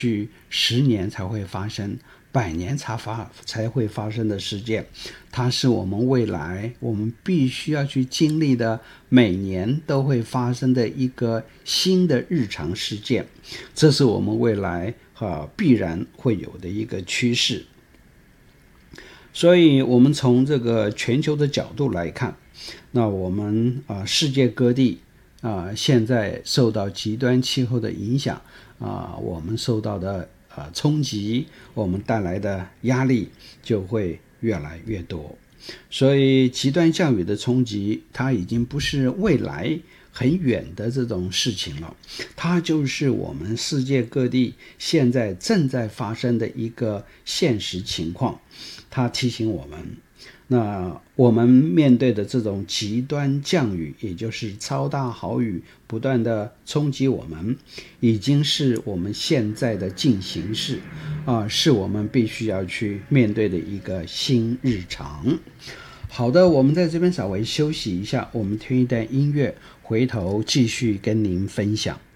去10年才会发生，100年才会发生的事件，它是我们未来我们必须要去经历的，每年都会发生的一个新的日常事件，这是我们未来必然会有的一个趋势。所以我们从这个全球的角度来看，那我们世界各地现在受到极端气候的影响我们受到的冲击，我们带来的压力就会越来越多。所以极端降雨的冲击，它已经不是未来很远的这种事情了，它就是我们世界各地现在正在发生的一个现实情况。它提醒我们，那我们面对的这种极端降雨，也就是超大豪雨不断的冲击我们，已经是我们现在的进行式是我们必须要去面对的一个新日常。好的，我们在这边稍微休息一下，我们听一段音乐，回头继续跟您分享。